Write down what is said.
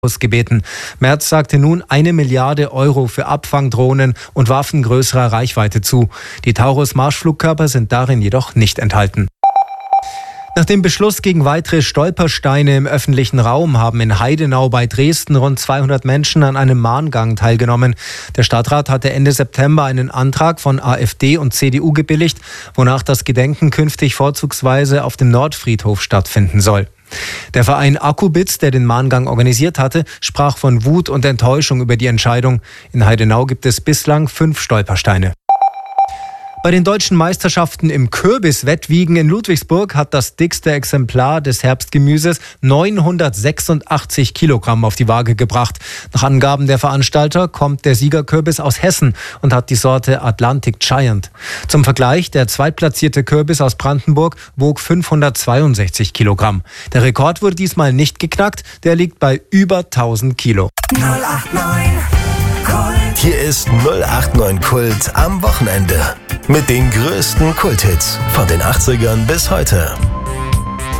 gebeten. Merz sagte nun 1 Milliarde Euro für Abfangdrohnen und Waffen größerer Reichweite zu. Die Taurus-Marschflugkörper sind darin jedoch nicht enthalten. Nach dem Beschluss gegen weitere Stolpersteine im öffentlichen Raum haben in Heidenau bei Dresden rund 200 Menschen an einem Mahngang teilgenommen. Der Stadtrat hatte Ende September einen Antrag von AfD und CDU gebilligt, wonach das Gedenken künftig vorzugsweise auf dem Nordfriedhof stattfinden soll. Der Verein Akkubitz, der den Mahngang organisiert hatte, sprach von Wut und Enttäuschung über die Entscheidung. In Heidenau gibt es bislang 5 Stolpersteine. Bei den deutschen Meisterschaften im Kürbiswettwiegen in Ludwigsburg hat das dickste Exemplar des Herbstgemüses 986 Kilogramm auf die Waage gebracht. Nach Angaben der Veranstalter kommt der Siegerkürbis aus Hessen und hat die Sorte Atlantic Giant. Zum Vergleich, der zweitplatzierte Kürbis aus Brandenburg wog 562 Kilogramm. Der Rekord wurde diesmal nicht geknackt, der liegt bei über 1000 Kilo. 089 Kult. Hier ist 089 Kult am Wochenende. Mit den größten Kulthits von den 80ern bis heute.